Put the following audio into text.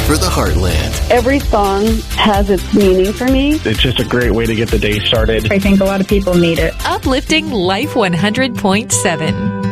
for the Heartland. Every song has its meaning for me. It's just a great way to get the day started. I think a lot of people need it. Uplifting Life 100.7.